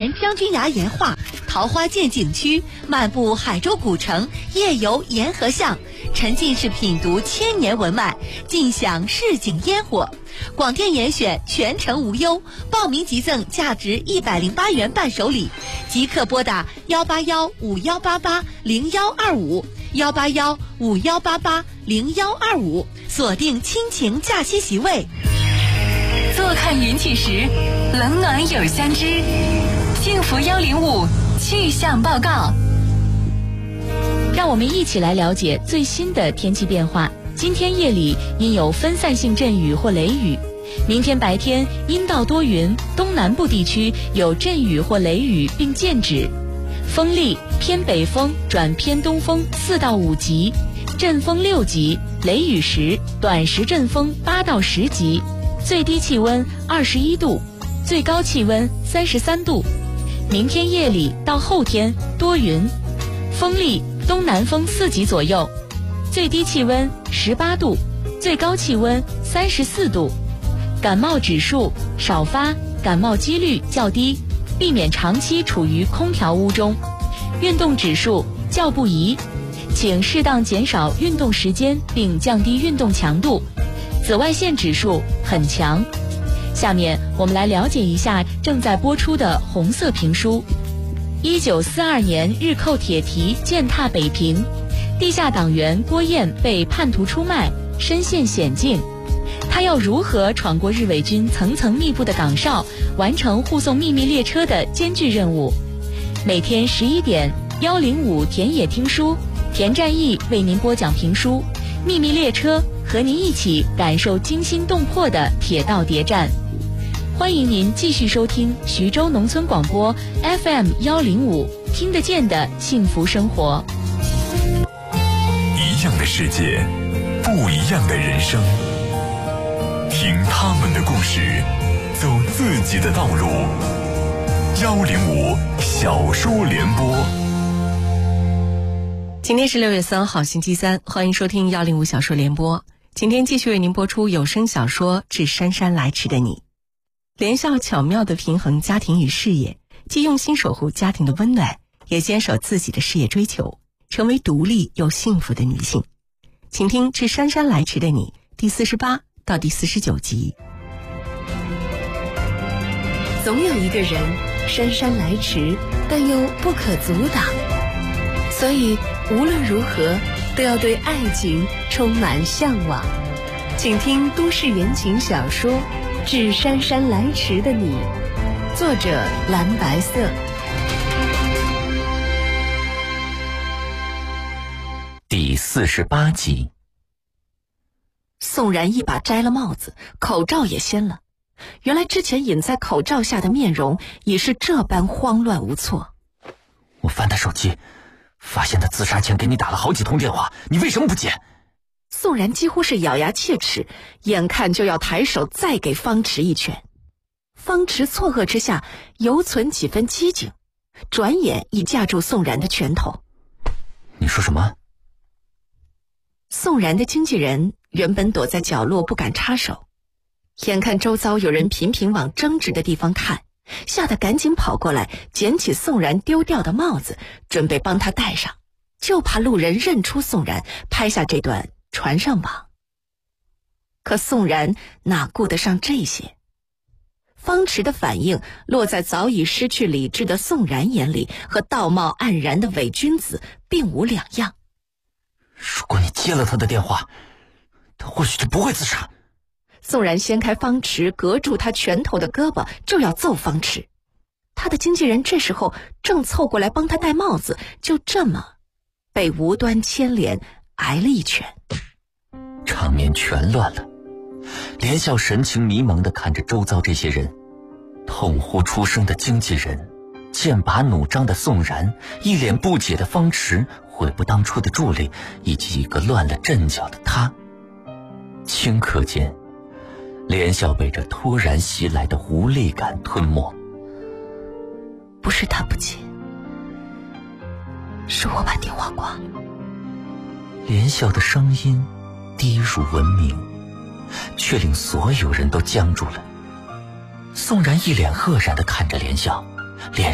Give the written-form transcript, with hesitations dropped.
沿将军崖岩画、桃花涧景区，漫步海州古城，夜游沿河巷，沉浸式品读千年文脉，尽享市井烟火。广电严选，全程无忧，报名即赠价值108元伴手礼，即刻拨打18151880125，18151880125，锁定亲情假期席位。 坐看云起时，冷暖有相知。幸福105气象报告， 让我们一起来了解最新的天气变化。今天夜里因有分散性阵雨或雷雨，明天白天阴到多云，东南部地区有阵雨或雷雨并见止，风力偏北风转偏东风4到5级，阵风6级，雷雨时短时阵风8到10级，最低气温21度，最高气温33度。明天夜里到后天多云，风力东南风4级左右，最低气温18度，最高气温34度。感冒指数少发，感冒几率较低，避免长期处于空调屋中。运动指数较不宜，请适当减少运动时间并降低运动强度。紫外线指数很强。下面我们来了解一下正在播出的红色评书。1942年日寇铁蹄践踏北平，地下党员郭燕被叛徒出卖，身陷险境。他要如何闯过日伪军层层密布的岗哨，完成护送秘密列车的艰巨任务？每天11点105田野听书，田占义为您播讲评书《秘密列车》，和您一起感受惊心动魄的铁道谍战。欢迎您继续收听徐州农村广播 FM105，听得见的幸福生活。 一样的世界，不一样的人生，听他们的故事，走自己的道路。105小说联播。 今天是6月3号星期三，欢迎收听105小说联播。今天继续为您播出有声小说《致姗姗来迟的你》。连笑巧妙地平衡家庭与事业，既用心守护家庭的温暖，也坚守自己的事业追求，成为独立又幸福的女性。请听《致姗姗来迟的你》第48到第49集。 总有一个人姗姗来迟，但又不可阻挡，所以无论如何都要对爱情充满向往。请听都市言情小说《致姗姗来迟的你》，作者蓝白色。 第48集。 宋然一把摘了帽子，口罩也掀了。原来之前隐在口罩下的面容已是这般慌乱无措。 我翻他手机，发现他自杀前给你打了好几通电话，你为什么不接？ 宋然几乎是咬牙切齿，眼看就要抬手再给方池一拳。方池错愕之下犹存几分机警，转眼已架住宋然的拳头。 你说什么？ 宋然的经纪人原本躲在角落不敢插手，眼看周遭有人频频往争执的地方看，吓得赶紧跑过来捡起宋然丢掉的帽子，准备帮他戴上，就怕路人认出宋然，拍下这段传上网。可宋然哪顾得上这些？方池的反应落在早已失去理智的宋然眼里，和道貌岸然的伪君子并无两样。 如果你接了他的电话，他或许就不会自杀。 宋然掀开方池隔住他拳头的胳膊，就要揍方池。他的经纪人这时候正凑过来帮他戴帽子，就这么被无端牵连挨了一拳。 场面全乱了。连笑神情迷茫地看着周遭这些人，痛呼出声的经纪人，剑拔弩张的宋然，一脸不解的方池，悔不当初的助理，以及一个乱了阵脚的他。顷刻间，连笑被这突然袭来的无力感吞没。 不是他不接，是我把电话挂了。 连笑的声音低入文明，却令所有人都僵住了。宋然一脸愕然地看着连笑，脸